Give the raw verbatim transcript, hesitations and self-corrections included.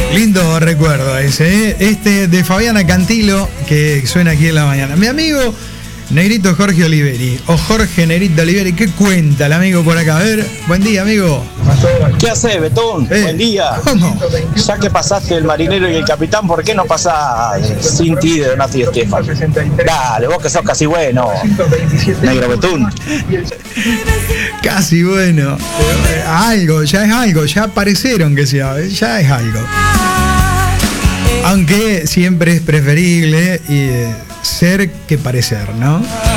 Lindo recuerdo ese, ¿eh? Este de Fabiana Cantilo, que suena aquí en la mañana. Mi amigo Negrito Jorge Oliveri, o Jorge Negrito Oliveri, ¿qué cuenta el amigo por acá? A ver, buen día, amigo. ¿Qué haces, Betón? Eh, Buen día. ¿Cómo? Ya que pasaste el marinero y el capitán, ¿por qué no pasás sin ti de Donati y Estefan? Dale, vos que sos casi bueno, negro Betún. Casi bueno. Eh, algo, ya es algo, ya aparecieron que sea, ya es algo. Aunque siempre es preferible eh, ser que parecer, ¿no?